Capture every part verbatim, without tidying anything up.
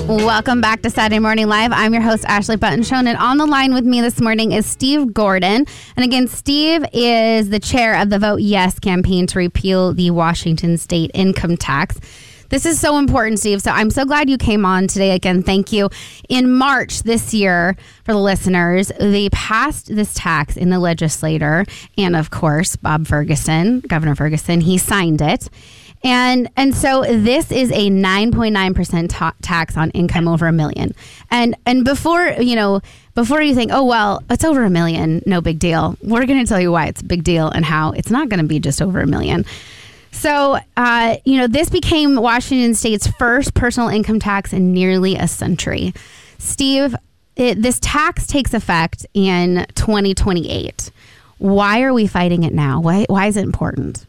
Welcome back to Saturday Morning Live. I'm your host, Ashley Buttonshone, and on the line with me this morning is Steve Gordon. And again, Steve is the chair of the Vote Yes campaign to repeal the Washington state income tax. This is so important, Steve, so I'm so glad you came on today. Again, thank you. In March this year, for the listeners, they passed this tax in the legislature, and of course, Bob Ferguson, Governor Ferguson, he signed it. And and so this is a nine point nine percent ta- tax on income over a million. And and before, you know, before you think, oh, well, it's over a million, no big deal. We're going to tell you why it's a big deal and how it's not going to be just over a million. So, uh, you know, this became Washington State's first personal income tax in nearly a century. Steve, it, this tax takes effect in twenty twenty-eight. Why are we fighting it now? Why, why is it important?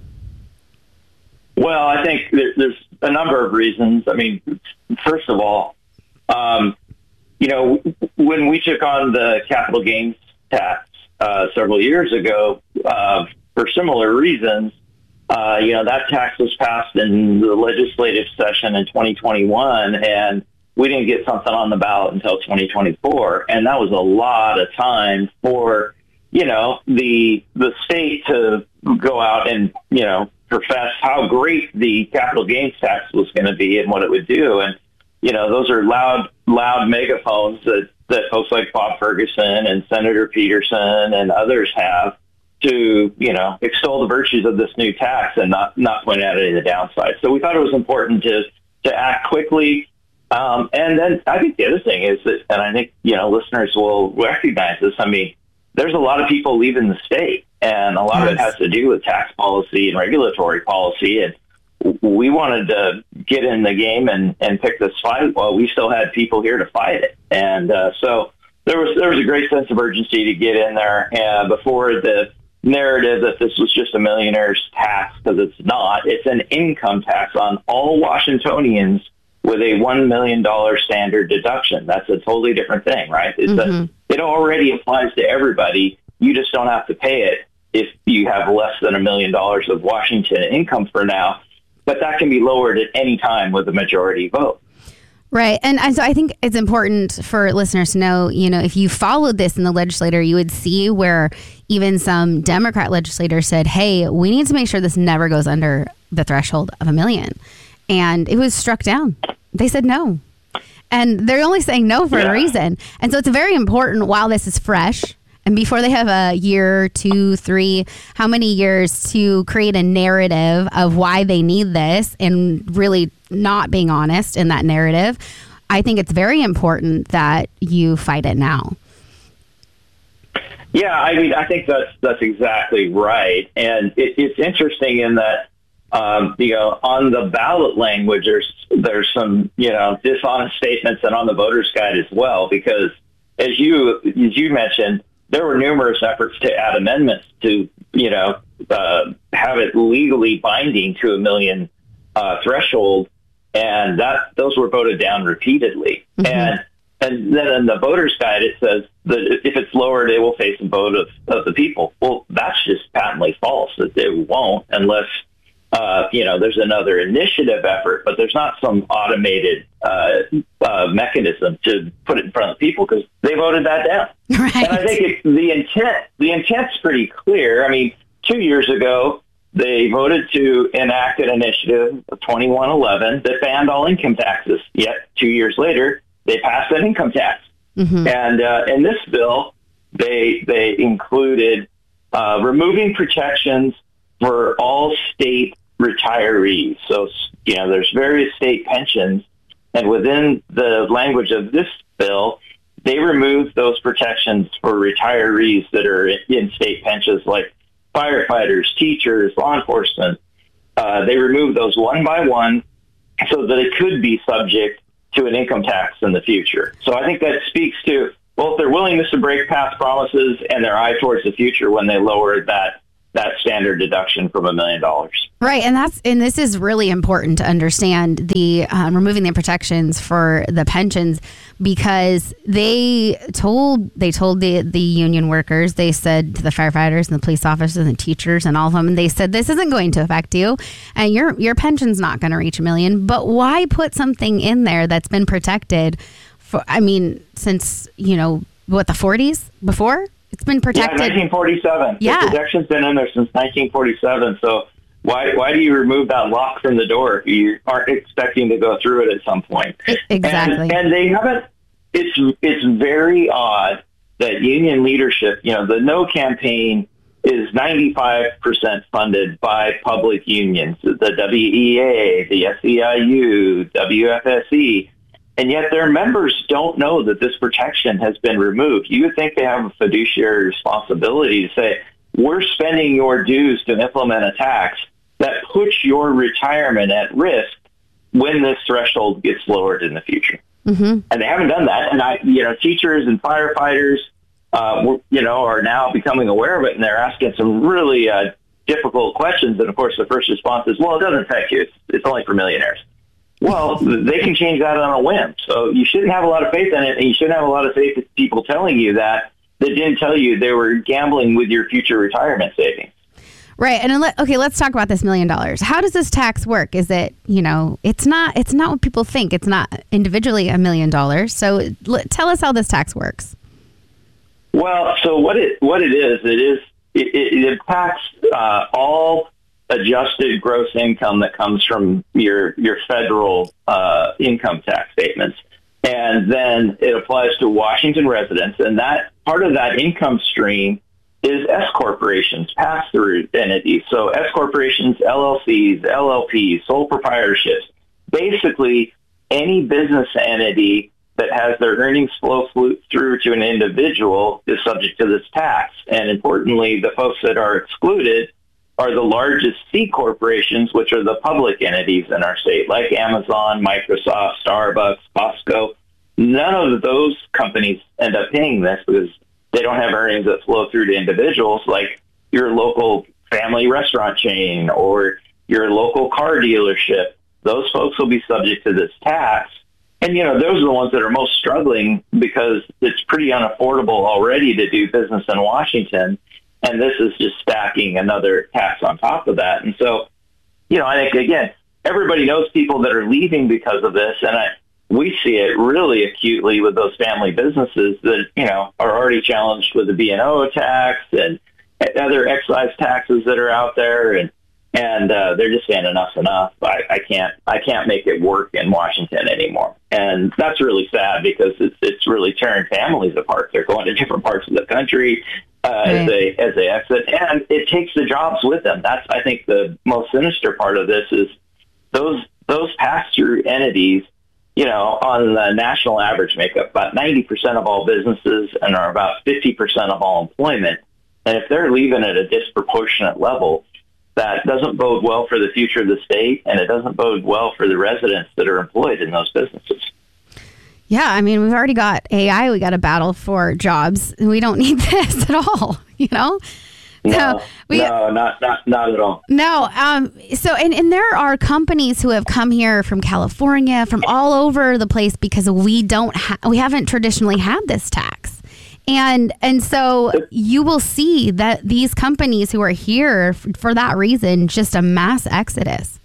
Well, I think there, there's a number of reasons. I mean, first of all, um, you know, when we took on the capital gains tax uh, several years ago, uh, for similar reasons, uh, you know, that tax was passed in the legislative session in twenty twenty-one, and we didn't get something on the ballot until twenty twenty-four. And that was a lot of time for, you know, the the state to go out and, you know, profess how great the capital gains tax was going to be and what it would do. And, you know, those are loud, loud megaphones that, that folks like Bob Ferguson and Senator Peterson and others have to, you know, extol the virtues of this new tax and not, not point out any of the downsides. So we thought it was important to, to act quickly. Um, and then I think the other thing is that, and I think, you know, listeners will recognize this. I mean, there's a lot of people leaving the state, and a lot yes. of it has to do with tax policy and regulatory policy. And we wanted to get in the game and, and pick this fight while we still had people here to fight it. And uh, so there was there was a great sense of urgency to get in there uh, before the narrative that this was just a millionaire's tax, because it's not. It's an income tax on all Washingtonians with a one million dollars standard deduction. That's a totally different thing, right? It's mm-hmm. a, it already applies to everybody. You just don't have to pay it if you have less than a million dollars of Washington income for now. But that can be lowered at any time with a majority vote. Right. And, and so I think it's important for listeners to know, you know, if you followed this in the legislature, you would see where even some Democrat legislators said, hey, we need to make sure this never goes under the threshold of a million. And it was struck down. They said no. And they're only saying no for yeah. a reason. And so it's very important while this is fresh and before they have a year, two, three, how many years to create a narrative of why they need this and really not being honest in that narrative. I think it's very important that you fight it now. Yeah, I mean, I think that's that's exactly right. And it, it's interesting in that, Um, you know, on the ballot language, there's there's some, you know, dishonest statements, and on the voter's guide as well, because as you as you mentioned, there were numerous efforts to add amendments to, you know, uh, have it legally binding to a million uh, threshold, and that those were voted down repeatedly. Mm-hmm. And and then in the voter's guide, it says that if it's lowered, it will face a vote of, of the people. Well, that's just patently false. That it won't unless Uh, you know, there's another initiative effort, but there's not some automated uh, uh, mechanism to put it in front of people because they voted that down. Right. And I think it, the intent, the intent's pretty clear. I mean, two years ago, they voted to enact an initiative of twenty-one eleven that banned all income taxes. Yet two years later, they passed an income tax. Mm-hmm. And uh, in this bill, they they included uh, removing protections for all state retirees. So, you know, there's various state pensions, and within the language of this bill, they removed those protections for retirees that are in state pensions, like firefighters, teachers, law enforcement. Uh, they removed those one by one so that it could be subject to an income tax in the future. So I think that speaks to both their willingness to break past promises and their eye towards the future when they lowered that that standard deduction from a million dollars. Right, and that's and this is really important to understand the um, removing the protections for the pensions, because they told they told the the union workers, they said to the firefighters and the police officers and the teachers and all of them, and they said this isn't going to affect you, and your your pension's not going to reach a million. But why put something in there that's been protected for? I mean, since you know what the forties before. It's been protected. Yeah, nineteen forty-seven. Yeah. The protection's been in there since nineteen forty-seven. So why why do you remove that lock from the door if you aren't expecting to go through it at some point? Exactly. And, and they haven't. It's it's very odd that union leadership, you know, the No campaign is ninety-five percent funded by public unions, the W E A, the S E I U, W F S E. And yet their members don't know that this protection has been removed. You would think they have a fiduciary responsibility to say, we're spending your dues to implement a tax that puts your retirement at risk when this threshold gets lowered in the future. Mm-hmm. And they haven't done that. And I, you know, teachers and firefighters, uh, you know, are now becoming aware of it, and they're asking some really uh, difficult questions. And of course, the first response is, well, it doesn't affect you. It's, it's only for millionaires. Well, they can change that on a whim. So you shouldn't have a lot of faith in it, and you shouldn't have a lot of faith in people telling you that that didn't tell you they were gambling with your future retirement savings. Right. And let, okay, let's talk about this million dollars. How does this tax work? Is it, you know, it's not it's not what people think. It's not individually a million dollars. So l- tell us how this tax works. Well, so what it what it is, it is it, it, it impacts uh, all adjusted gross income that comes from your your federal uh, income tax statements. And then it applies to Washington residents. And that part of that income stream is S corporations, pass-through entities. So S corporations, L L Cs, L L Ps, sole proprietorships, basically any business entity that has their earnings flow through to an individual is subject to this tax. And importantly, the folks that are excluded are the largest C corporations, which are the public entities in our state, like Amazon, Microsoft, Starbucks, Costco. None of those companies end up paying this because they don't have earnings that flow through to individuals, like your local family restaurant chain or your local car dealership. Those folks will be subject to this tax. And, you know, those are the ones that are most struggling because it's pretty unaffordable already to do business in Washington. And this is just stacking another tax on top of that. And so, you know, I think, again, everybody knows people that are leaving because of this. And I, we see it really acutely with those family businesses that, you know, are already challenged with the B and O tax and other excise taxes that are out there. And, and uh, they're just saying enough's enough. I, I can't I can't make it work in Washington anymore. And that's really sad because it's, it's really tearing families apart. They're going to different parts of the country. Uh, right. as they as they exit, and it takes the jobs with them. That's, I think, the most sinister part of this is those those pass-through entities, you know, on the national average make up about ninety percent of all businesses and are about fifty percent of all employment. And if they're leaving at a disproportionate level, that doesn't bode well for the future of the state, and it doesn't bode well for the residents that are employed in those businesses. Yeah, I mean, we've already got A I. We got a battle for jobs. We don't need this at all, you know? No, so we, no, not, not, not at all. No. Um, so, and, and there are companies who have come here from California, from all over the place, because we don't ha- we haven't traditionally had this tax. And and so you will see that these companies who are here f- for that reason, just a mass exodus.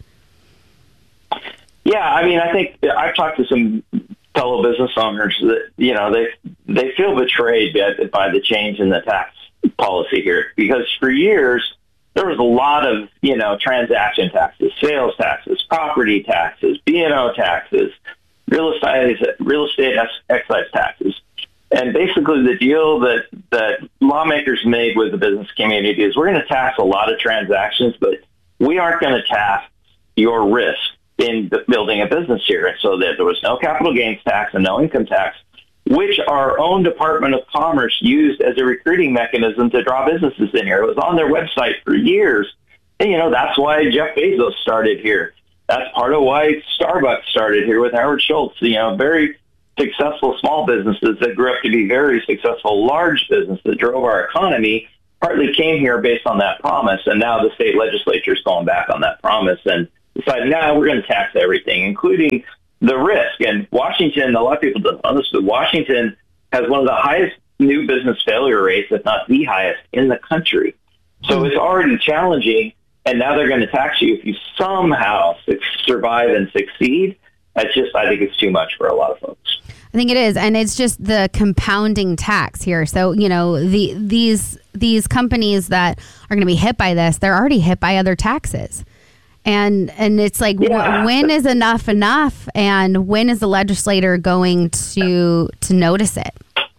Yeah, I mean, I think I've talked to some fellow business owners that, you know, they they feel betrayed by, by the change in the tax policy here, because for years there was a lot of, you know, transaction taxes, sales taxes, property taxes, B and O taxes, real estate real estate excise taxes. And basically the deal that, that lawmakers made with the business community is we're going to tax a lot of transactions, but we aren't going to tax your risk in building a business here. And so that there was no capital gains tax and no income tax, which our own Department of Commerce used as a recruiting mechanism to draw businesses in here. It was on their website for years. And, you know, that's why Jeff Bezos started here. That's part of why Starbucks started here with Howard Schultz, you know, very successful small businesses that grew up to be very successful large businesses that drove our economy partly came here based on that promise, and now the state legislature is going back on that promise and decided, no, we're going to tax everything, including the risk. And Washington, a lot of people don't know this, but Washington has one of the highest new business failure rates, if not the highest, in the country. So mm-hmm. it's already challenging, and now they're going to tax you if you somehow survive and succeed. That's just, I think it's too much for a lot of folks. I think it is, and it's just the compounding tax here. So, you know, the these these companies that are going to be hit by this, they're already hit by other taxes. And and it's like, yeah. w- when is enough enough, and when is the legislator going to to notice it?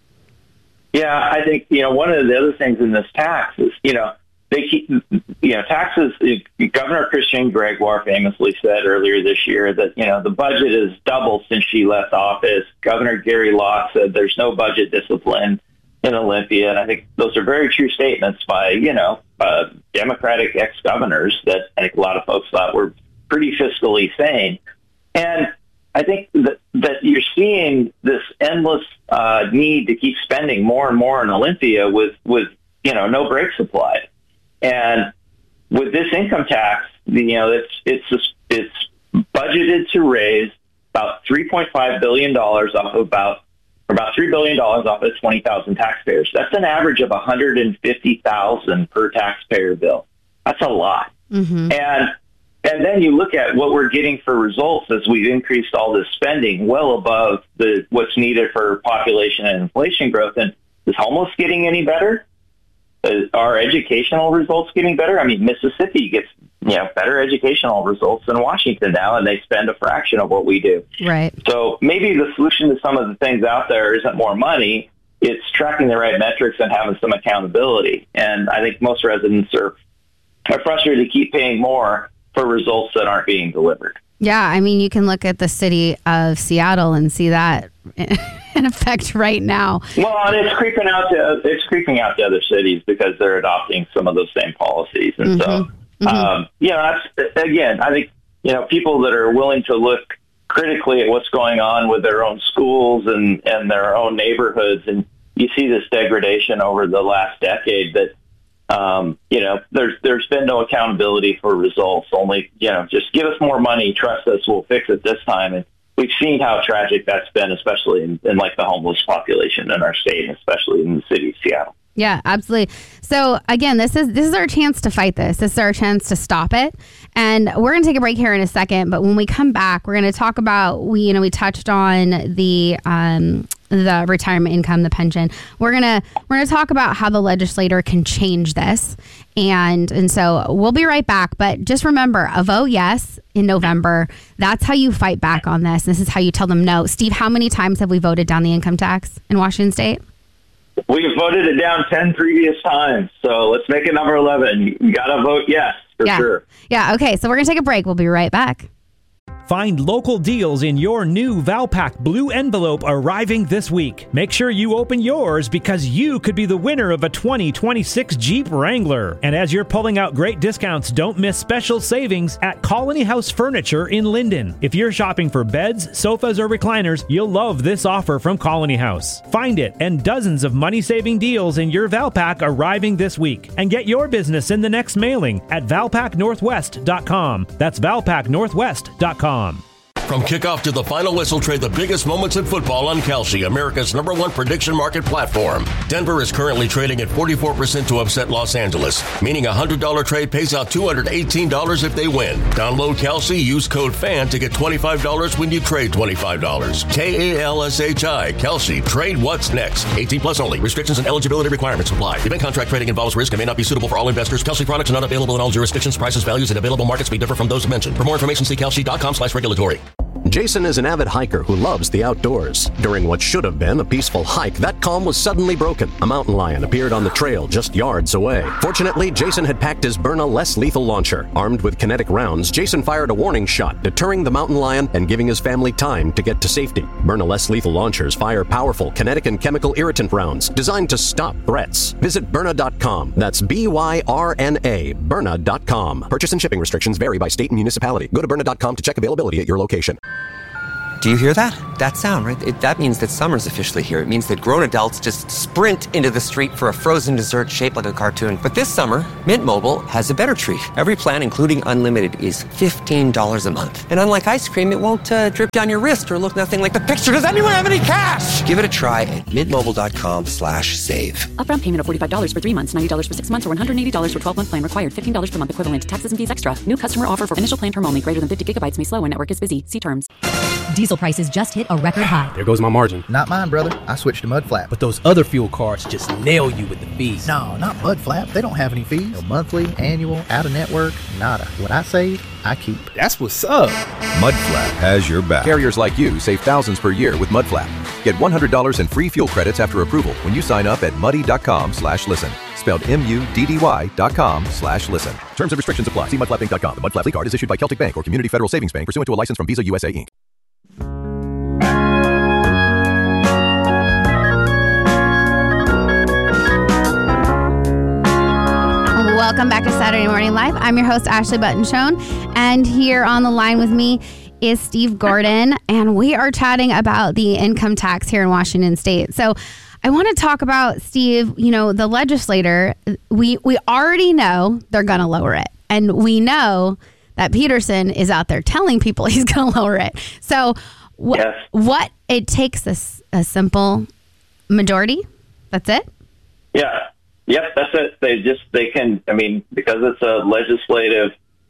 Yeah, I think, you know, one of the other things in this tax is, you know, they keep, you know, taxes. Governor Christine Gregoire famously said earlier this year that, you know, the budget is doubled since she left office. Governor Gary Locke said there's no budget discipline in Olympia. And I think those are very true statements by, you know, uh, Democratic ex-governors that I think a lot of folks thought were pretty fiscally sane. And I think that, that you're seeing this endless uh, need to keep spending more and more in Olympia with, with you know, no brakes applied. And with this income tax, you know, it's it's just, it's budgeted to raise about three point five billion dollars off of about about three billion dollars off of twenty thousand taxpayers. That's an average of one hundred fifty thousand per taxpayer bill. That's a lot. Mm-hmm. And and then you look at what we're getting for results as we've increased all this spending well above the what's needed for population and inflation growth. And is homeless getting any better? Are educational results getting better? I mean, Mississippi gets, you know, better educational results than Washington now, and they spend a fraction of what we do. Right. So maybe the solution to some of the things out there isn't more money. It's tracking the right metrics and having some accountability. And I think most residents are, are frustrated to keep paying more for results that aren't being delivered. Yeah, I mean, you can look at the city of Seattle and see that in effect right now. Well, and it's creeping out to it's creeping out to other cities because they're adopting some of those same policies, and mm-hmm. so mm-hmm. Um, you know, that's, again, I think you know people that are willing to look critically at what's going on with their own schools and and their own neighborhoods, and you see this degradation over the last decade that. Um, you know, there's there's been no accountability for results. Only, you know, just give us more money, trust us, we'll fix it this time. And we've seen how tragic that's been, especially in, in like the homeless population in our state, and especially in the city of Seattle. Yeah, absolutely. So again, this is this is our chance to fight this. This is our chance to stop it. And we're going to take a break here in a second. But when we come back, we're going to talk about we you know we touched on the um, the retirement income, the pension. We're gonna we're gonna talk about how the legislator can change this. And and so we'll be right back. But just remember, a vote yes in November. That's how you fight back on this. This is how you tell them no. Steve, how many times have we voted down the income tax in Washington State? We've voted it down ten previous times, so let's make it number eleven. You got to vote yes, for yeah. sure. Yeah, okay, so we're going to take a break. We'll be right back. Find local deals in your new Valpak Blue Envelope arriving this week. Make sure you open yours because you could be the winner of a twenty twenty-six Jeep Wrangler. And as you're pulling out great discounts, don't miss special savings at Colony House Furniture in Linden. If you're shopping for beds, sofas, or recliners, you'll love this offer from Colony House. Find it and dozens of money-saving deals in your Valpak arriving this week. And get your business in the next mailing at valpak northwest dot com. That's valpak northwest dot com. From kickoff to the final whistle, trade the biggest moments in football on Kalshi, America's number one prediction market platform. Denver is currently trading at forty-four percent to upset Los Angeles, meaning a one hundred dollars trade pays out two hundred eighteen dollars if they win. Download Kalshi, use code FAN to get twenty-five dollars when you trade twenty-five dollars. K A L S H I, Kalshi. Trade what's next. eighteen plus only. Restrictions and eligibility requirements apply. Event contract trading involves risk and may not be suitable for all investors. Kalshi products are not available in all jurisdictions. Prices, values, and available markets may differ from those mentioned. For more information, see kalshi dot com slash regulatory. Jason is an avid hiker who loves the outdoors. During what should have been a peaceful hike, that calm was suddenly broken. A mountain lion appeared on the trail just yards away. Fortunately, Jason had packed his Byrna less lethal launcher. Armed with kinetic rounds, Jason fired a warning shot, deterring the mountain lion and giving his family time to get to safety. Byrna less lethal launchers fire powerful kinetic and chemical irritant rounds designed to stop threats. Visit Byrna dot com. That's B Y R N A, Byrna dot com. Purchase and shipping restrictions vary by state and municipality. Go to Byrna dot com to check availability at your location. Do you hear that? That sound, right? It, that means that summer's officially here. It means that grown adults just sprint into the street for a frozen dessert shaped like a cartoon. But this summer, Mint Mobile has a better treat. Every plan, including unlimited, is fifteen dollars a month. And unlike ice cream, it won't uh, drip down your wrist or look nothing like the picture. Does anyone have any cash? Give it a try at mintmobile.com slash save. Upfront payment of forty-five dollars for three months, ninety dollars for six months, or one hundred eighty dollars for twelve-month plan required. fifteen dollars per month equivalent. Taxes and fees extra. New customer offer for initial plan term only. Greater than fifty gigabytes may slow when network is busy. See terms. Diesel prices just hit a record high. There goes my margin. Not mine, brother. I switched to Mudflap. But those other fuel cards just nail you with the fees. No, not Mudflap. They don't have any fees. No monthly, annual, out-of-network, nada. What I save, I keep. That's what's up. Mudflap has your back. Carriers like you save thousands per year with Mudflap. Get one hundred dollars in free fuel credits after approval when you sign up at muddy.com slash listen. Spelled M-U-D-D-Y dot com slash listen. Terms and restrictions apply. See mudflap inc dot com. The Mudflap card is issued by Celtic Bank or Community Federal Savings Bank pursuant to a license from Visa U S A, Incorporated. Welcome back to Saturday Morning Live. I'm your host, Ashley Button-Schoen, and here on the line with me is Steve Gordon, and we are chatting about the income tax here in Washington State. So I want to talk about, Steve, you know, the legislator, we, we already know they're going to lower it, and we know that Peterson is out there telling people he's going to lower it. So wh- yes. what it takes a, a simple majority? That's it? Yeah. Yep, that's it. They just, they can, I mean, because it's a legislative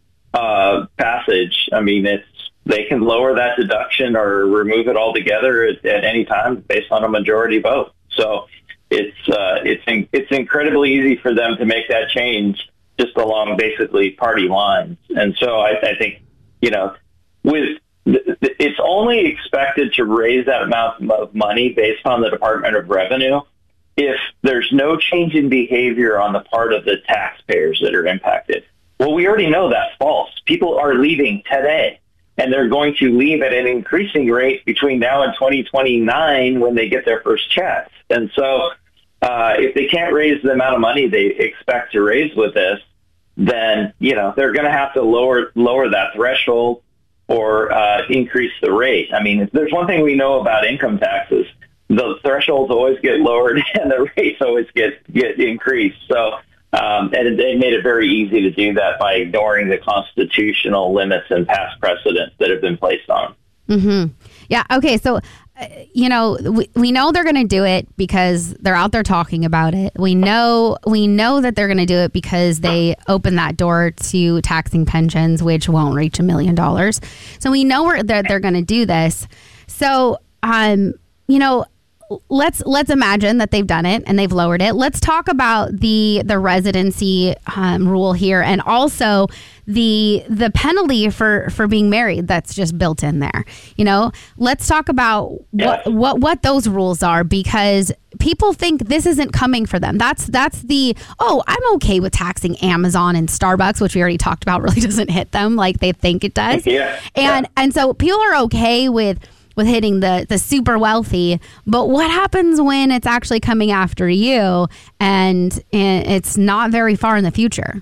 uh, passage, I mean, it's, they can lower that deduction or remove it altogether at, at any time based on a majority vote. So it's, uh, it's, in, it's incredibly easy for them to make that change just along basically party lines. And so I, I think, you know, with, it's only expected to raise that amount of money based on the Department of Revenue if there's no change in behavior on the part of the taxpayers that are impacted. Well, we already know that's false. People are leaving today, and they're going to leave at an increasing rate between now and twenty twenty-nine when they get their first checks. And so uh, if they can't raise the amount of money they expect to raise with this, then, you know, they're going to have to lower lower that threshold or uh, increase the rate. I mean, if there's one thing we know about income taxes, the thresholds always get lowered and the rates always get, get increased. So, um, and they made it very easy to do that by ignoring the constitutional limits and past precedents that have been placed on. Mm-hmm. Yeah. Okay. So, uh, you know, we, we know they're going to do it because they're out there talking about it. We know, we know that they're going to do it because they open that door to taxing pensions, which won't reach a million dollars. So we know we're, that they're going to do this. So, um, you know, Let's let's imagine that they've done it and they've lowered it. Let's talk about the the residency um, rule here, and also the the penalty for, for being married that's just built in there. You know, let's talk about what yes. what what those rules are, because people think this isn't coming for them. That's that's the oh, I'm okay with taxing Amazon and Starbucks, which we already talked about, really doesn't hit them like they think it does. Yeah. And yeah. and so people are okay with. with hitting the, the super wealthy, but what happens when it's actually coming after you and, and it's not very far in the future?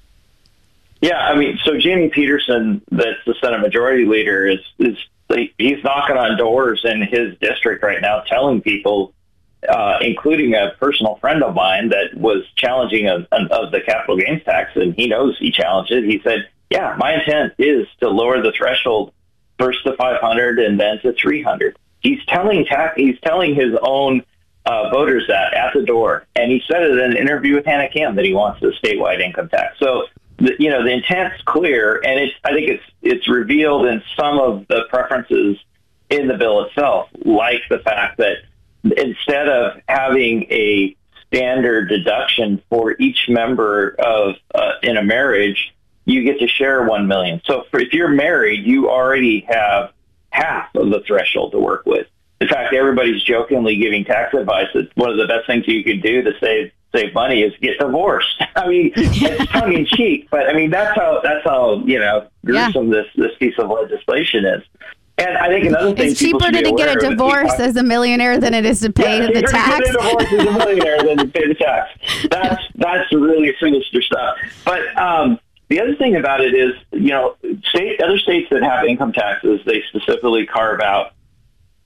Yeah, I mean, so Jamie Peterson, that's the Senate Majority Leader, is is he's knocking on doors in his district right now, telling people, uh, including a personal friend of mine that was challenging of, of the capital gains tax, and he knows he challenged it. He said, "Yeah, my intent is to lower the threshold." First to five hundred and then to three hundred. He's telling tax, he's telling his own uh, voters that at the door, and he said it in an interview with Hannah Kim that he wants a statewide income tax. So, the, you know, the intent's clear, and it's I think it's it's revealed in some of the preferences in the bill itself, like the fact that instead of having a standard deduction for each member of uh, in a marriage, you get to share one million dollars. So for, if you're married, you already have half of the threshold to work with. In fact, everybody's jokingly giving tax advice that one of the best things you can do to save save money is get divorced. I mean, it's tongue in cheek, but I mean that's how that's how you know gruesome yeah. this this piece of legislation is. And I think another thing it's cheaper to get a divorce as a millionaire than it is to pay yeah, the tax. To get a divorce as a millionaire than to pay the tax. That's that's really sinister stuff. But um, the other thing about it is, you know, state other states that have income taxes, they specifically carve out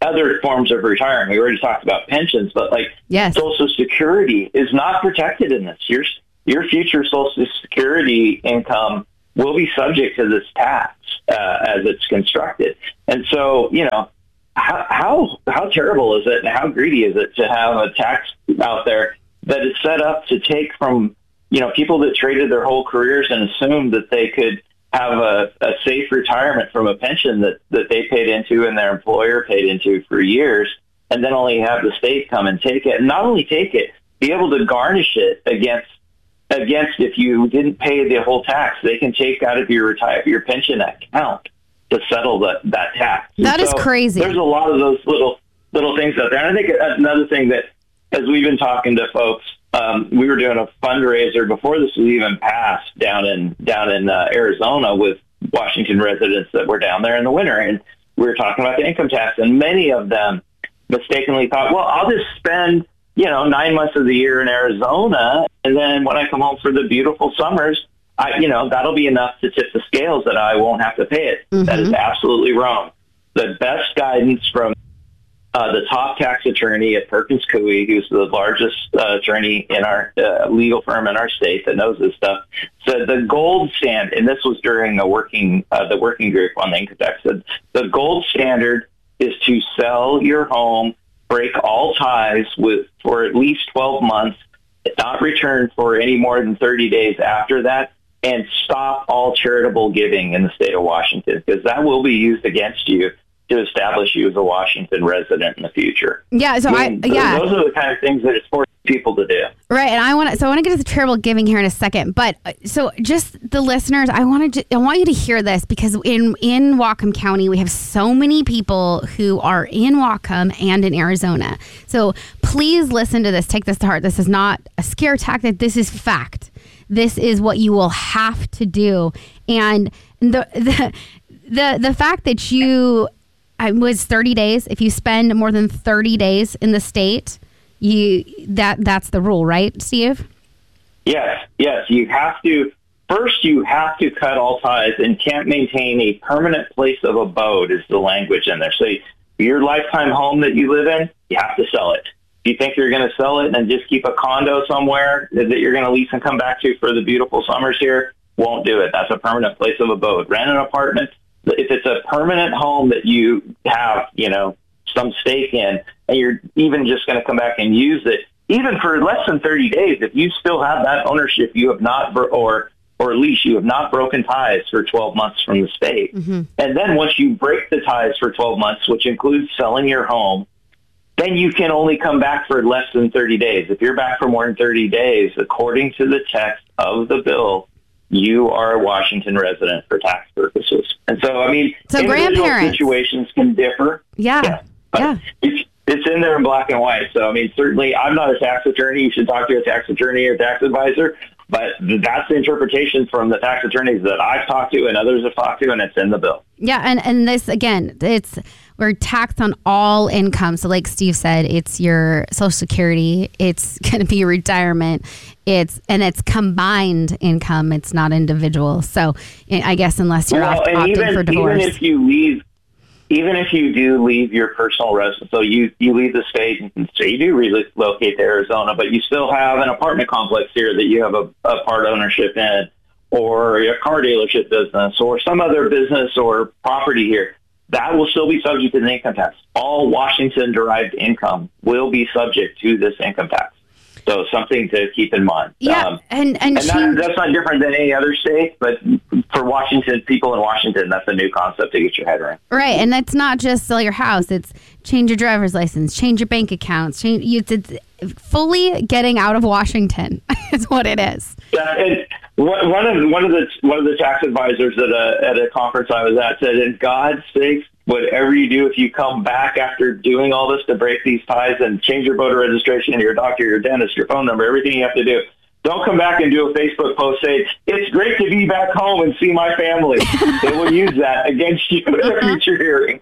other forms of retirement. We already talked about pensions, but like yes. Social Security is not protected in this. Your your future Social Security income will be subject to this tax uh, as it's constructed. And so, you know, how, how how terrible is it and how greedy is it to have a tax out there that is set up to take from, you know, people that traded their whole careers and assumed that they could have a, a safe retirement from a pension that, that they paid into and their employer paid into for years, and then only have the state come and take it. And not only take it, be able to garnish it against against if you didn't pay the whole tax. They can take out of your retire your pension account to settle that, that tax. That is crazy. There's a lot of those little little things out there. And I think another thing that, as we've been talking to folks, um, we were doing a fundraiser before this was even passed down in down in uh, Arizona with Washington residents that were down there in the winter, and we were talking about the income tax, and many of them mistakenly thought, well, I'll just spend, you know, nine months of the year in Arizona, and then when I come home for the beautiful summers, I, you know, that'll be enough to tip the scales that I won't have to pay it. Mm-hmm. That is absolutely wrong. The best guidance from uh, the top tax attorney at Perkins Coie, who's the largest uh, attorney in our uh, legal firm in our state that knows this stuff, said the gold standard, and this was during a working uh, the working group on the income tax, said the gold standard is to sell your home, break all ties with for at least twelve months, not return for any more than thirty days after that, and stop all charitable giving in the state of Washington, because that will be used against you to establish you as a Washington resident in the future. Yeah, so I, mean, I yeah. Those are the kind of things that it's forcing people to do. Right, and I want to. So I want to get to the charitable giving here in a second, but uh, so just the listeners, I want to. I want you to hear this, because in in Whatcom County we have so many people who are in Whatcom and in Arizona. So please listen to this. Take this to heart. This is not a scare tactic. This is fact. This is what you will have to do, and the the the, the fact that you. I was thirty days. If you spend more than thirty days in the state, you that that's the rule, right, Steve? Yes, yes. You have to, first you have to cut all ties and can't maintain a permanent place of abode is the language in there. So your lifetime home that you live in, you have to sell it. If you think you're going to sell it and just keep a condo somewhere that you're going to lease and come back to for the beautiful summers here, won't do it. That's a permanent place of abode. Rent an apartment. If it's a permanent home that you have, you know, some stake in, and you're even just going to come back and use it, even for less than thirty days, if you still have that ownership, you have not, or or lease, you have not broken ties for twelve months from the state. Mm-hmm. And then once you break the ties for twelve months, which includes selling your home, then you can only come back for less than thirty days. If you're back for more than thirty days, according to the text of the bill, you are a Washington resident for tax purposes. And so, I mean, so individual situations can differ. Yeah. Yeah. yeah. It's, it's in there in black and white. So, I mean, certainly I'm not a tax attorney. You should talk to a tax attorney or tax advisor. But that's the interpretation from the tax attorneys that I've talked to and others have talked to, and it's in the bill. Yeah, and, and this, again, it's we're taxed on all income. So like Steve said, it's your Social Security, it's going to be your retirement, it's and it's combined income. It's not individual. So I guess unless you're well, opt- opting even, for divorce. Even if you leave, even if you do leave your personal residence, so you, you leave the state and say you do relocate to Arizona, but you still have an apartment complex here that you have a, a part ownership in, or a car dealership business, or some other business or property here, that will still be subject to the income tax. All Washington-derived income will be subject to this income tax. So something to keep in mind. Yeah, um, and and, and that, that's not different than any other state, but for Washington, people in Washington, that's a new concept to get your head around. Right, and that's not just sell your house. It's change your driver's license, change your bank accounts, change. It's, it's fully getting out of Washington is what it is. Yeah, and one of one of the one of the tax advisors at a at a conference I was at said, "In God's sakes, whatever you do, if you come back after doing all this to break these ties and change your voter registration, your doctor, your dentist, your phone number, everything you have to do, don't come back and do a Facebook post saying, 'It's great to be back home and see my family.' They will use that against you in a future hearing."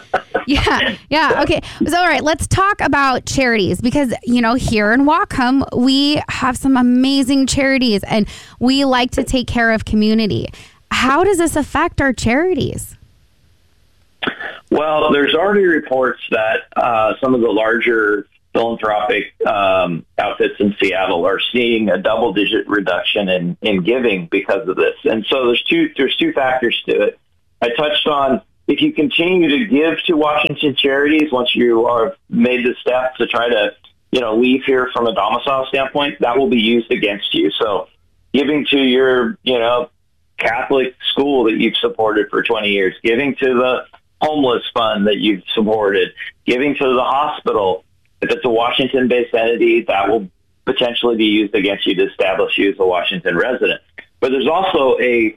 yeah, yeah, okay. So, all right, let's talk about charities, because, you know, here in Whatcom, we have some amazing charities and we like to take care of community. How does this affect our charities? Well, there's already reports that uh, some of the larger philanthropic um, outfits in Seattle are seeing a double-digit reduction in, in giving because of this. And so there's two there's two factors to it. I touched on if you continue to give to Washington charities once you are made the step to try to, you know, leave here from a domicile standpoint, that will be used against you. So giving to your, you know, Catholic school that you've supported for twenty years, giving to the homeless fund that you've supported, giving to the hospital, if it's a Washington-based entity, that will potentially be used against you to establish you as a Washington resident. But there's also a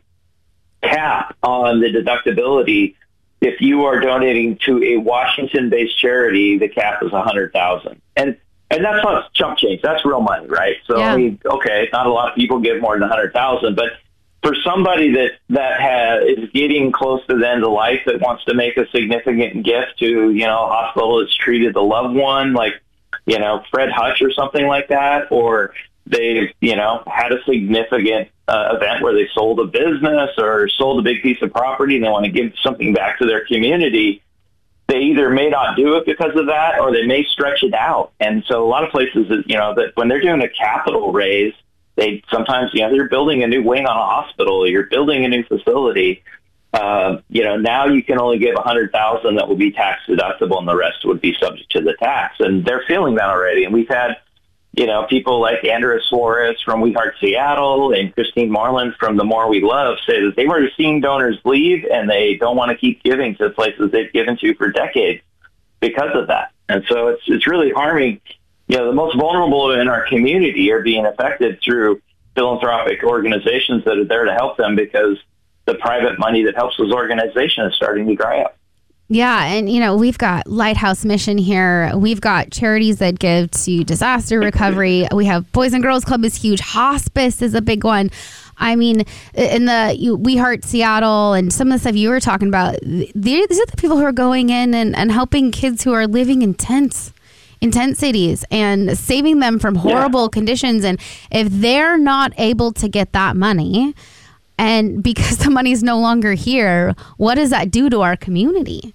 cap on the deductibility. If you are donating to a Washington-based charity, the cap is one hundred thousand dollars. And and that's not chump change. That's real money, right? So, yeah. I mean, okay, not a lot of people give more than one hundred thousand dollars, but for somebody that, that has, is getting close to the end of life that wants to make a significant gift to, you know, a hospital that's treated a loved one, like, you know, Fred Hutch or something like that, or they've, you know, had a significant uh, event where they sold a business or sold a big piece of property and they want to give something back to their community, they either may not do it because of that or they may stretch it out. And so a lot of places, you know, that when they're doing a capital raise, they sometimes, you know, they're building a new wing on a hospital, or you're building a new facility. Uh, you know, now you can only give one hundred thousand dollars that will be tax deductible, and the rest would be subject to the tax. And they're feeling that already. And we've had, you know, people like Andrea Suarez from We Heart Seattle and Christine Marlin from The More We Love say that they've already seen donors leave, and they don't want to keep giving to places they've given to for decades because of that. And so it's it's really harming. You know, the most vulnerable in our community are being affected through philanthropic organizations that are there to help them because the private money that helps those organizations is starting to dry up. Yeah, and, you know, we've got Lighthouse Mission here. We've got charities that give to disaster recovery. We have Boys and Girls Club is huge. Hospice is a big one. I mean, in the you, We Heart Seattle and some of the stuff you were talking about, these are the people who are going in and, and helping kids who are living in tents. in tent cities and saving them from horrible yeah. conditions. And if they're not able to get that money, and because the money is no longer here, what does that do to our community?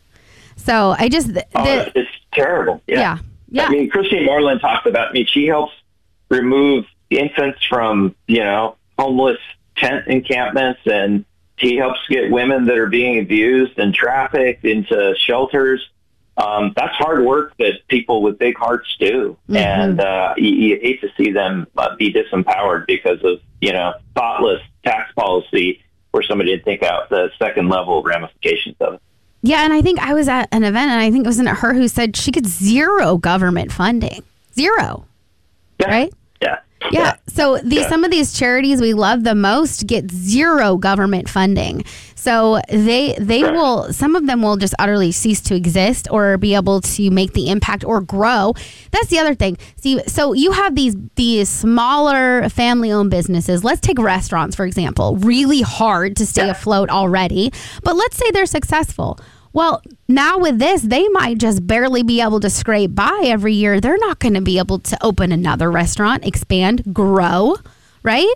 So I just... The, oh, it's terrible. Yeah. yeah. Yeah. I mean, Christine Marlin talked about, I mean, she helps remove infants from, you know, homeless tent encampments, and she helps get women that are being abused and trafficked into shelters. Um, that's hard work that people with big hearts do. Mm-hmm. And uh, you, you hate to see them uh, be disempowered because of, you know, thoughtless tax policy where somebody didn't think out the second level ramifications of it. Yeah, and I think I was at an event, and I think it wasn't her who said she gets zero government funding. Zero. Yeah. Right? Yeah. Yeah. yeah. So these, yeah. some of these charities we love the most get zero government funding. So they they right. will, some of them will just utterly cease to exist or be able to make the impact or grow. That's the other thing. See, so you have these these smaller family-owned businesses. Let's take restaurants, for example. Really hard to stay yeah. afloat already. But let's say they're successful. Well, now with this, they might just barely be able to scrape by every year. They're not going to be able to open another restaurant, expand, grow, right?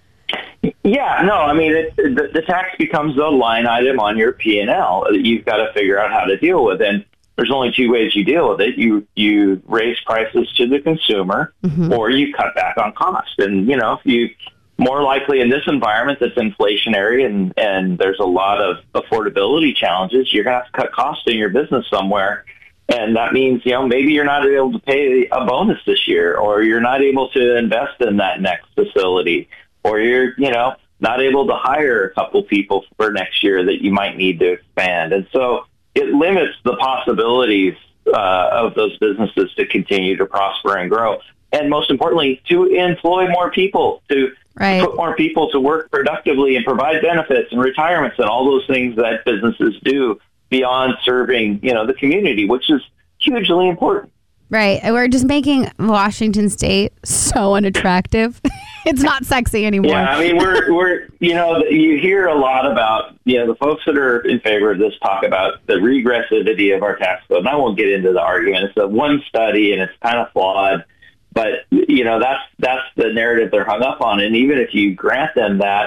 Yeah, no, I mean, it, the, the tax becomes a line item on your P and L that you've got to figure out how to deal with. And there's only two ways you deal with it. You you raise prices to the consumer, mm-hmm. or you cut back on cost. And, you know, if you... more likely in this environment that's inflationary and, and there's a lot of affordability challenges, you're going to have to cut costs in your business somewhere. And that means, you know, maybe you're not able to pay a bonus this year, or you're not able to invest in that next facility, or you're, you know, not able to hire a couple people for next year that you might need to expand. And so it limits the possibilities uh, of those businesses to continue to prosper and grow. And most importantly, to employ more people, to Right. put more people to work productively and provide benefits and retirements and all those things that businesses do beyond serving, you know, the community, which is hugely important. Right. We're just making Washington State so unattractive. It's not sexy anymore. Yeah, I mean, we're, we're, you know, you hear a lot about, you know, the folks that are in favor of this talk about the regressivity of our tax code. And I won't get into the argument. It's a one study and it's kind of flawed. But, you know, that's that's the narrative they're hung up on. And even if you grant them that,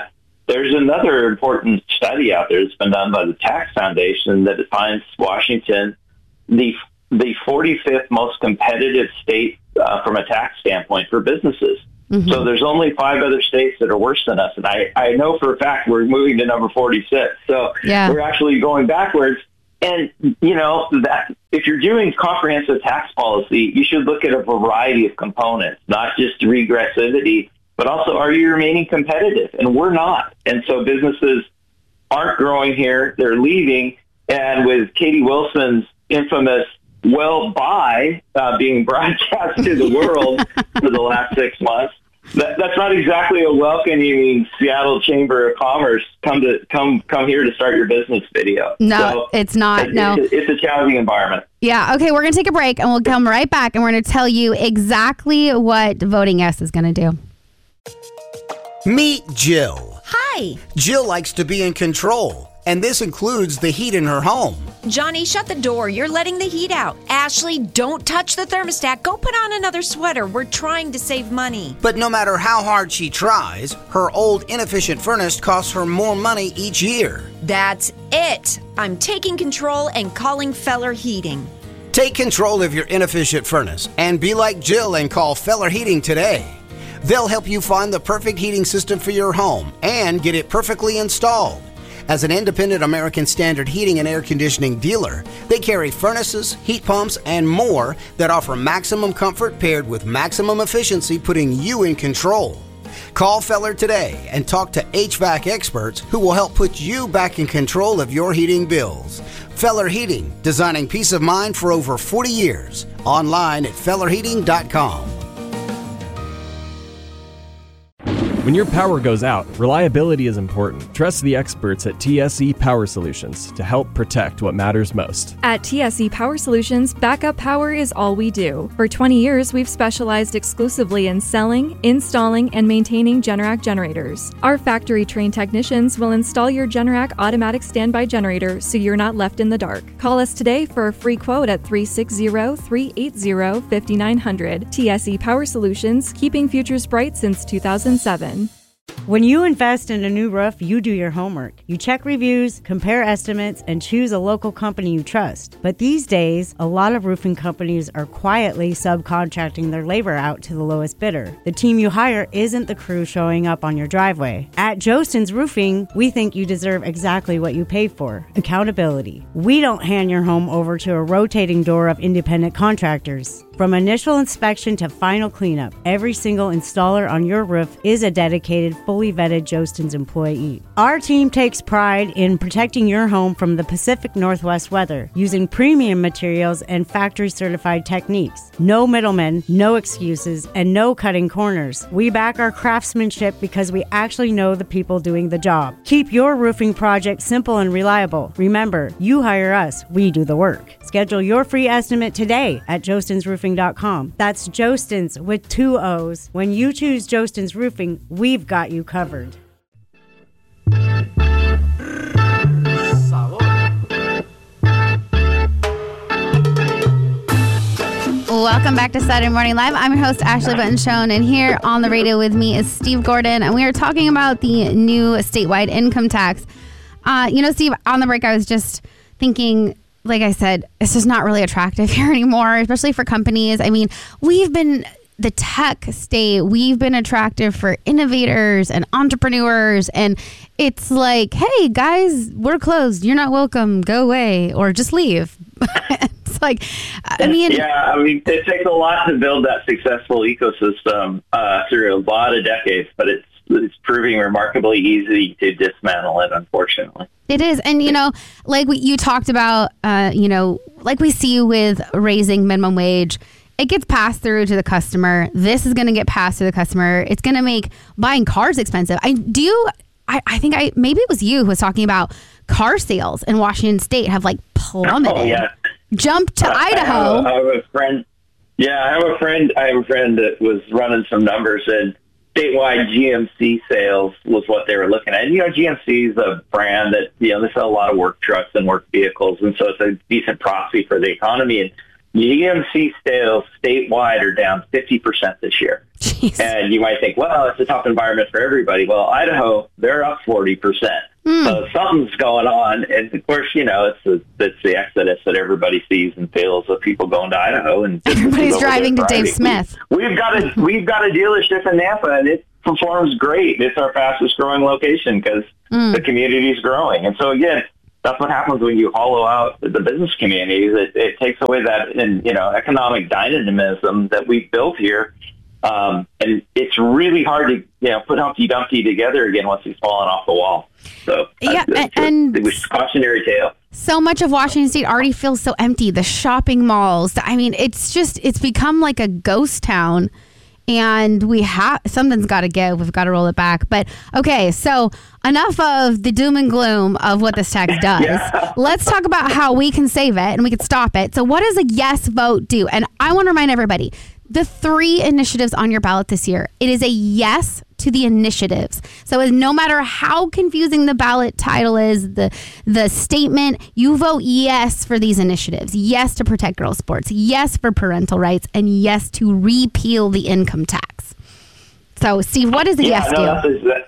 there's another important study out there that's been done by the Tax Foundation that defines Washington the the forty-fifth most competitive state uh, from a tax standpoint for businesses. Mm-hmm. So there's only five other states that are worse than us. And I, I know for a fact we're moving to number forty-six. So yeah. we're actually going backwards. And, you know, that if you're doing comprehensive tax policy, you should look at a variety of components, not just regressivity, but also are you remaining competitive? And we're not. And so businesses aren't growing here. They're leaving. And with Katie Wilson's infamous well buy uh, being broadcast to the world for the last six months, that, that's not exactly a welcoming Seattle Chamber of Commerce come to come come here to start your business video. No, so it's not. It's, no, it's, it's a challenging environment. Yeah. Okay, we're gonna take a break and we'll come right back and we're gonna tell you exactly what voting yes is gonna do. Meet Jill. Hi. Jill likes to be in control, and this includes the heat in her home. Johnny, shut the door. You're letting the heat out. Ashley, don't touch the thermostat. Go put on another sweater. We're trying to save money. But no matter how hard she tries, her old inefficient furnace costs her more money each year. That's it. I'm taking control and calling Feller Heating. Take control of your inefficient furnace and be like Jill and call Feller Heating today. They'll help you find the perfect heating system for your home and get it perfectly installed. As an independent American Standard heating and air conditioning dealer, they carry furnaces, heat pumps, and more that offer maximum comfort paired with maximum efficiency, putting you in control. Call Feller today and talk to H V A C experts who will help put you back in control of your heating bills. Feller Heating, designing peace of mind for over forty years. Online at feller heating dot com. When your power goes out, reliability is important. Trust the experts at T S E Power Solutions to help protect what matters most. At T S E Power Solutions, backup power is all we do. For twenty years, we've specialized exclusively in selling, installing, and maintaining Generac generators. Our factory-trained technicians will install your Generac automatic standby generator so you're not left in the dark. Call us today for a free quote at three six zero, three eight zero, five nine zero zero. T S E Power Solutions, keeping futures bright since two thousand seven. When you invest in a new roof, you do your homework. You check reviews, compare estimates, and choose a local company you trust. But these days, a lot of roofing companies are quietly subcontracting their labor out to the lowest bidder. The team you hire isn't the crew showing up on your driveway. At Jostens Roofing, we think you deserve exactly what you pay for: accountability. We don't hand your home over to a rotating door of independent contractors. From initial inspection to final cleanup, every single installer on your roof is a dedicated, fully vetted Jostens employee. Our team takes pride in protecting your home from the Pacific Northwest weather using premium materials and factory-certified techniques. No middlemen, no excuses, and no cutting corners. We back our craftsmanship because we actually know the people doing the job. Keep your roofing project simple and reliable. Remember, you hire us, we do the work. Schedule your free estimate today at jostens roofing dot com. That's Jostens with two O's. When you choose Jostens Roofing, we've got you covered. Welcome back to Saturday Morning Live. I'm your host, Ashley Button-Schoen, and here on the radio with me is Steve Gordon, and we are talking about the new statewide income tax. Uh, you know, Steve, on the break, I was just thinking, like I said, it's just not really attractive here anymore, especially for companies. I mean, we've been the tech state. We've been attractive for innovators and entrepreneurs. And it's like, hey, guys, we're closed. You're not welcome. Go away or just leave. It's like, I mean. Yeah, I mean, it takes a lot to build that successful ecosystem uh, through a lot of decades, but it's it's proving remarkably easy to dismantle it, unfortunately. It is. And, you know, like we, you talked about, uh, you know, like we see with raising minimum wage, it gets passed through to the customer. This is going to get passed to the customer. It's going to make buying cars expensive. I do. I, I think I maybe it was you who was talking about car sales in Washington State have like plummeted. Oh, yeah. Jumped to uh, Idaho. I have, a, I have a friend. Yeah, I have a friend. I have a friend that was running some numbers, and statewide G M C sales was what they were looking at. And, you know, G M C is a brand that, you know, they sell a lot of work trucks and work vehicles, and so it's a decent proxy for the economy. And G M C sales statewide are down fifty percent this year. Jeez. And you might think, well, it's a tough environment for everybody. Well, Idaho, they're up forty percent. Mm. So something's going on. And, of course, you know, it's the, it's the exodus that everybody sees and feels of people going to Idaho. And everybody's driving to Dave Smith. We, we've, got a, we've got a dealership in Nampa, and it performs great. It's our fastest growing location because mm. the community is growing. And so, again, that's what happens when you hollow out the business communities. It, it takes away that, in, you know, economic dynamism that we've built here. Um, and it's really hard to, you know, put Humpty Dumpty together again once he's fallen off the wall. So yeah, uh, and it was a cautionary tale. So much of Washington State already feels so empty. The shopping malls. I mean, it's just, it's become like a ghost town. And we have, something's got to give. We've got to roll it back. But okay, so enough of the doom and gloom of what this tax does. Yeah. Let's talk about how we can save it and we can stop it. So what does a yes vote do? And I want to remind everybody, the three initiatives on your ballot this year, it is a yes to the initiatives. So as no matter how confusing the ballot title is, the the statement, you vote yes for these initiatives. Yes to protect girls' sports. Yes for parental rights. And yes to repeal the income tax. So, Steve, what does a yeah, yes no, do? That's exa-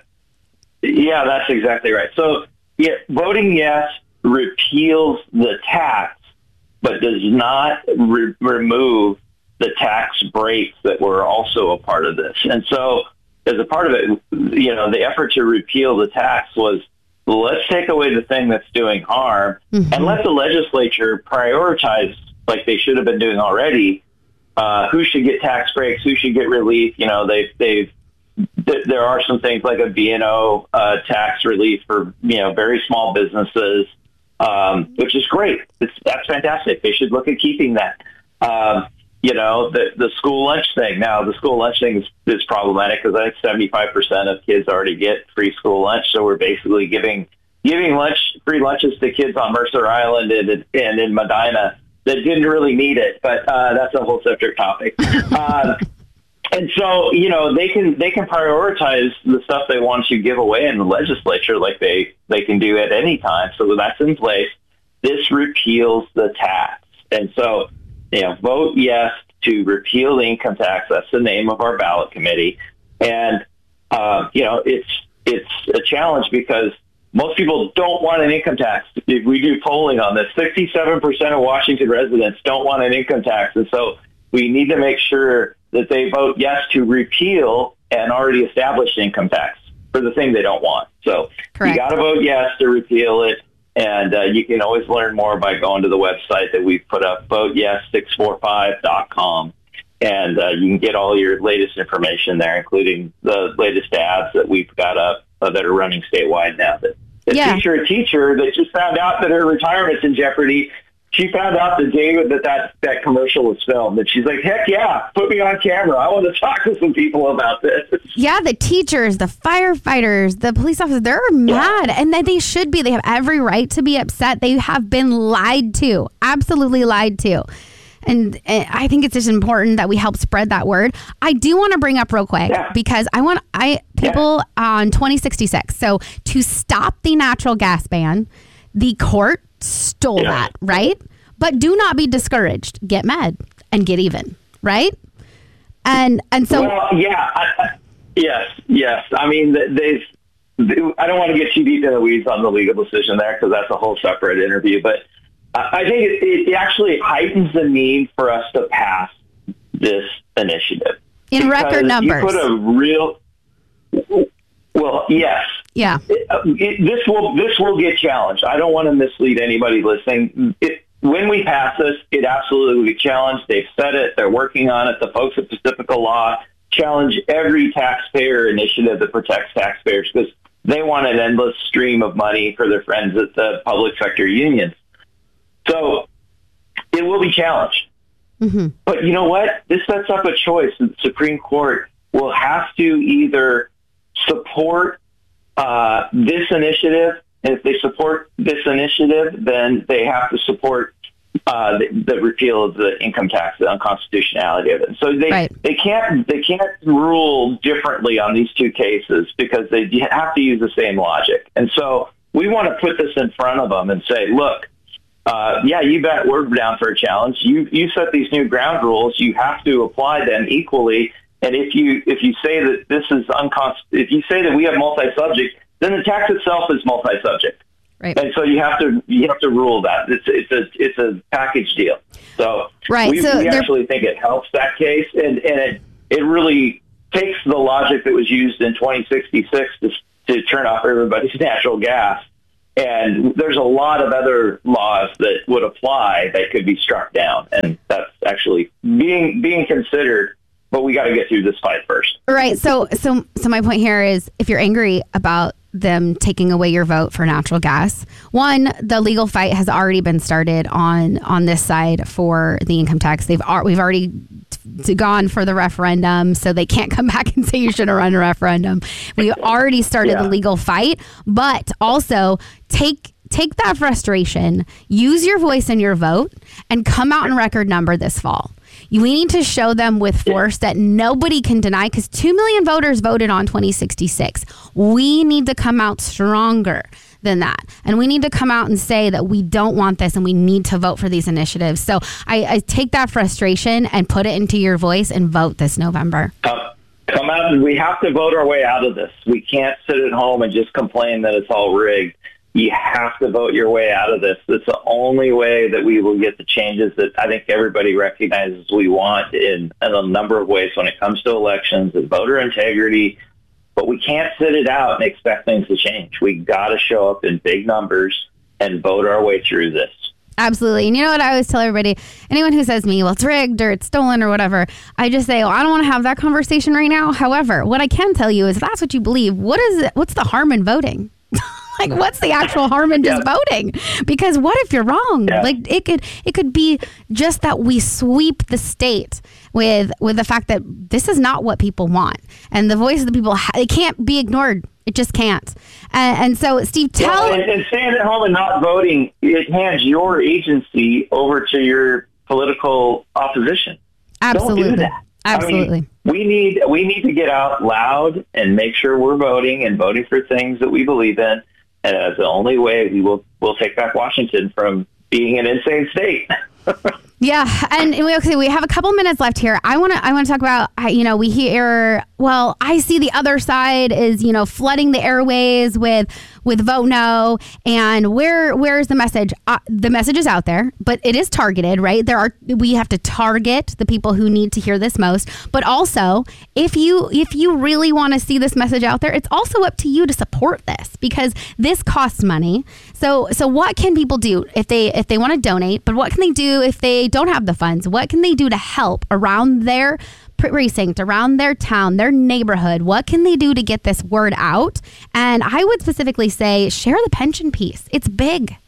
yeah, that's exactly right. So yeah, voting yes repeals the tax, but does not re- remove the tax breaks that were also a part of this. And so as a part of it, you know, the effort to repeal the tax was, let's take away the thing that's doing harm mm-hmm. and let the legislature prioritize, like they should have been doing already, uh, who should get tax breaks, who should get relief. You know, they've, they've, th- there are some things like a B and O uh, tax relief for, you know, very small businesses, um, which is great. It's, that's fantastic. They should look at keeping that. Um, You know, the the school lunch thing. Now, the school lunch thing is, is problematic because I think seventy-five percent of kids already get free school lunch. So we're basically giving giving lunch free lunches to kids on Mercer Island and, and in Medina that didn't really need it. But uh, that's a whole separate topic. uh, and so, you know, they can they can prioritize the stuff they want to give away in the legislature like they, they can do at any time. So that's in place. This repeals the tax. And so, you know, vote yes to repeal the income tax. That's the name of our ballot committee. And, uh, you know, it's it's a challenge because most people don't want an income tax. If we do polling on this, sixty-seven percent of Washington residents don't want an income tax. And so we need to make sure that they vote yes to repeal an already established income tax for the thing they don't want. So Correct. You got to vote yes to repeal it. And uh, you can always learn more by going to the website that we've put up, vote yes six four five dot com. And uh, you can get all your latest information there, including the latest ads that we've got up uh, that are running statewide now. That a yeah. teacher, a teacher that just found out that her retirement's in jeopardy. She found out the day that, that that commercial was filmed, and she's like, heck yeah, put me on camera. I want to talk to some people about this. Yeah, the teachers, the firefighters, the police officers, they're mad, yeah. and they, they should be. They have every right to be upset. They have been lied to, absolutely lied to. And, and I think it's just important that we help spread that word. I do want to bring up real quick yeah. because I want I people yeah. on twenty sixty-six. So to stop the natural gas ban, the court stole yeah. that, right? But do not be discouraged. Get mad and get even, right? And and so well, yeah, I, I, yes, yes. I mean, they've. They, I don't want to get too deep in the weeds on the legal decision there because that's a whole separate interview. But I think it, it actually heightens the need for us to pass this initiative in record numbers. You put a real. Well, yes. Yeah. It, it, this will this will get challenged. I don't want to mislead anybody listening. It, when we pass this, it absolutely will get challenged. They've said it. They're working on it. The folks at Pacifica Law challenge every taxpayer initiative that protects taxpayers because they want an endless stream of money for their friends at the public sector unions. So it will be challenged. Mm-hmm. But you know what? This sets up a choice. The Supreme Court will have to either support uh, this initiative, and if they support this initiative, then they have to support uh, the, the repeal of the income tax, the unconstitutionality of it. So they right. they can't they can't rule differently on these two cases because they have to use the same logic. And so we want to put this in front of them and say, look, uh, yeah, you bet we're down for a challenge. You you set these new ground rules. You have to apply them equally. And if you if you say that this is unconst, if you say that we have multi-subject, then the tax itself is multi-subject. Right. And so you have to you have to rule that it's it's a it's a package deal. So right. we, so we actually think it helps that case, and, and it it really takes the logic that was used in twenty sixty-six to to turn off everybody's natural gas. And there's a lot of other laws that would apply that could be struck down, and that's actually being being considered. But we got to get through this fight first. Right. So, so, so my point here is, if you're angry about them taking away your vote for natural gas, one, the legal fight has already been started on on this side for the income tax. They've we've already t- gone for the referendum, so they can't come back and say you should have run a referendum. We already started yeah. the legal fight, but also take. Take that frustration, use your voice and your vote, and come out in record number this fall. We need to show them with force that nobody can deny, because two million voters voted on twenty sixty-six. We need to come out stronger than that. And we need to come out and say that we don't want this and we need to vote for these initiatives. So I, I take that frustration and put it into your voice and vote this November. Come, come out, and we have to vote our way out of this. We can't sit at home and just complain that it's all rigged. You have to vote your way out of this. It's the only way that we will get the changes that I think everybody recognizes we want in, in a number of ways when it comes to elections and voter integrity. But we can't sit it out and expect things to change. We got to show up in big numbers and vote our way through this. Absolutely. And you know what I always tell everybody? Anyone who says to me, well, it's rigged or it's stolen or whatever, I just say, well, I don't want to have that conversation right now. However, what I can tell you is if that's what you believe, what is it? What's the harm in voting? Like, what's the actual harm in just yeah. voting? Because what if you're wrong? Yeah. Like, it could it could be just that we sweep the state with with the fact that this is not what people want, and the voice of the people, it can't be ignored. It just can't. And, and so, Steve, tell well, and, and staying at home and not voting, it hands your agency over to your political opposition. Absolutely. Don't do that. Absolutely. I mean, we need we need to get out loud and make sure we're voting and voting for things that we believe in. And that's the only way we will we'll take back Washington from being an insane state. Yeah, and we okay, we have a couple minutes left here. I want to I want to talk about, you know, we hear, well, I see the other side is, you know, flooding the airways with with vote no, and where where's the message? Uh, the message is out there, but it is targeted, right? There are we have to target the people who need to hear this most, but also if you if you really want to see this message out there, it's also up to you to support this, because this costs money. So so what can people do if they if they want to donate, but what can they do if they don't have the funds? What can they do to help around their precinct, around their town, their neighborhood? What can they do to get this word out? And I would specifically say share the pension piece. It's big.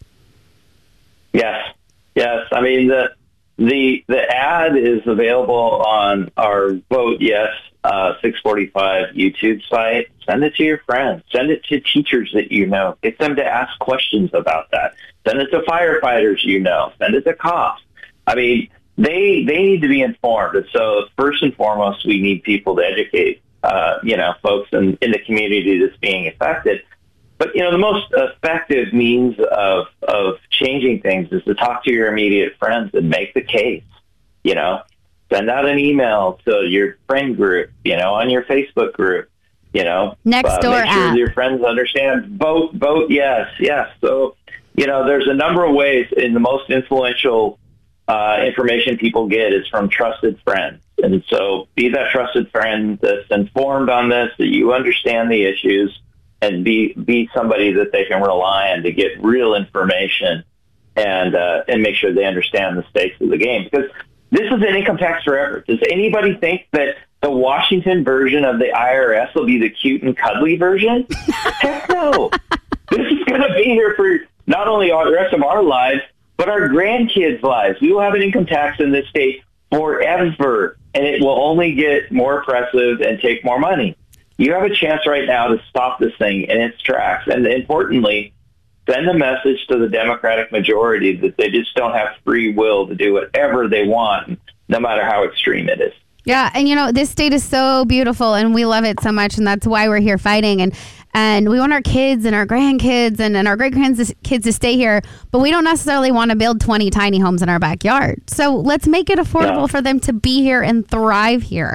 Yes. Yes. I mean, the the the ad is available on our Vote Yes uh, six forty-five YouTube site. Send it to your friends. Send it to teachers that you know. Get them to ask questions about that. Send it to firefighters you know. Send it to cops. I mean, they they need to be informed. And so first and foremost, we need people to educate, uh, you know, folks in, in the community that's being affected. But, you know, the most effective means of, of changing things is to talk to your immediate friends and make the case, you know. Send out an email to your friend group, you know, on your Facebook group, you know. Next uh, door make sure app. your friends understand. Vote, vote, yes, yes. So, you know, there's a number of ways, in the most influential Uh, information people get is from trusted friends. And so be that trusted friend that's informed on this, that you understand the issues, and be be somebody that they can rely on to get real information and uh, and make sure they understand the stakes of the game. Because this is an income tax forever. Does anybody think that the Washington version of the I R S will be the cute and cuddly version? Heck no. This is going to be here for not only the rest of our lives, but our grandkids' lives. We will have an income tax in this state forever, and it will only get more oppressive and take more money. You have a chance right now to stop this thing in its tracks, and importantly, send a message to the Democratic majority that they just don't have free will to do whatever they want, no matter how extreme it is. Yeah, and you know, this state is so beautiful, and we love it so much, and that's why we're here fighting. And and we want our kids and our grandkids and, and our great-grandkids to stay here, but we don't necessarily want to build twenty tiny homes in our backyard. So let's make it affordable no. for them to be here and thrive here.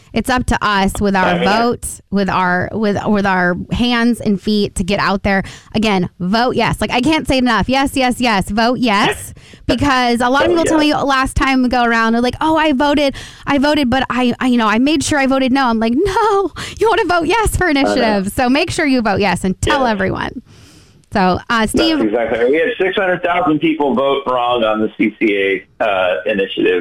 It's up to us with our I mean, vote, with our with with our hands and feet to get out there. Again, vote yes. Like I can't say it enough. Yes, yes, yes. Vote yes. Because a lot of people yeah. tell me last time we go around, they're like, "Oh, I voted, I voted, but I, I, you know, I made sure I voted no." I'm like, "No, you want to vote yes for initiatives. So make sure you vote yes and tell yeah. everyone." So, uh, Steve, That's exactly right. We had six hundred thousand people vote wrong on the C C A uh, initiative.